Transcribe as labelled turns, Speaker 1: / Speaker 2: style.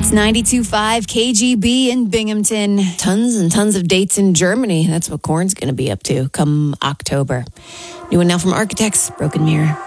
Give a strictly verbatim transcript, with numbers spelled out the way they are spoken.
Speaker 1: It's ninety-two point five K G B in Binghamton.
Speaker 2: Tons and tons of dates in Germany. That's what Korn's going to be up to come October. New one now from Architects, Broken Mirror.